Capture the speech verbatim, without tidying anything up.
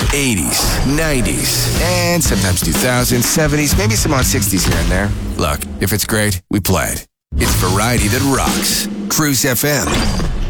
eighties, nineties, and sometimes two thousands, seventies, maybe some odd sixties here and there. Look, if it's great, we play it. It's variety that rocks. Cruise F M.